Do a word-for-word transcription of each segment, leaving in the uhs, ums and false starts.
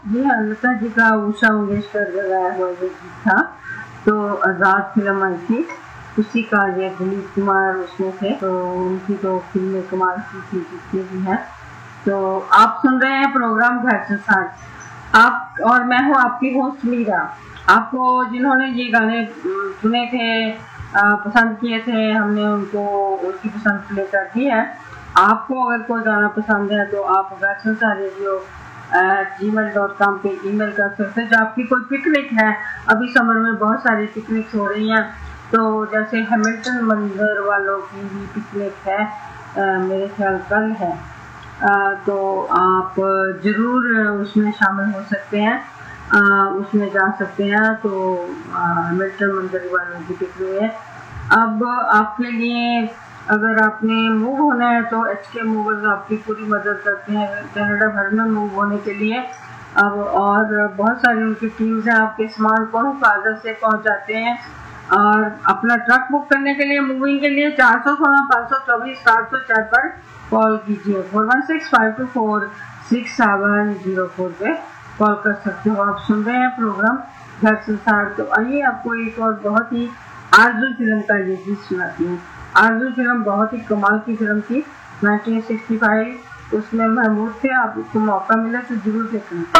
जी हाँ, लता जी का उषा मंगेशकर का गाया हुआ जो गीत था, तो आज़ाद फिल्म आई थी, उसी का ये दिलीप कुमार उसमें थे, तो उनकी तो फिल्में कमाल की थी जितनी भी हैं। तो आप सुन रहे हैं प्रोग्राम घर से साथ, आप और मैं हूँ आपकी होस्ट मीरा। आपको जिन्होंने ये गाने सुने थे, पसंद किए थे, हमने उनको उनकी पसंद प्ले कर दी है। आपको अगर कोई गाना पसंद है तो आप घर से साथ रेडियो जी मेल डॉट कॉम पे ईमेल कर सकते हैं। जो आपकी कोई पिकनिक है, अभी समर में बहुत सारी पिकनिक्स हो रही हैं, तो जैसे हैमिल्टन मंदिर वालों की भी पिकनिक है, आ, मेरे ख्याल कल है, आ, तो आप ज़रूर उसमें शामिल हो सकते हैं, आ, उसमें जा सकते हैं। तो हैमिल्टन मंदिर वालों की पिकनिक है। अब आपके लिए अगर आपने मूव होना है तो एच के मूवर्स आपकी पूरी मदद करते हैं कनाडा भर में मूव होने के लिए। अब और बहुत सारी उनकी टीम्स हैं, आपके सामान को हिफाजत से पहुंचाते हैं। और अपना ट्रक बुक करने के लिए, मूविंग के लिए चार सौ सोलह पाँच सौ चौबीस सात सौ चार पर कॉल कीजिए। Four one six five to four six seven zero four पे कॉल कर सकते हो। आप सुन रहे हैं प्रोग्राम घर संसार। तो आइए आपको एक और बहुत ही आरज़ू फिल्म का ये गीत सुनाती हूँ। आरज़ू फिल्म बहुत ही कमाल की फिल्म थी, नाइनटीन सिक्सटी फाइव, उसमें महमूद थे। आपको मौका मिले तो जरूर देखना।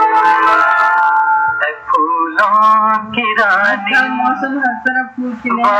मौसम हर तरफ फूल खिले।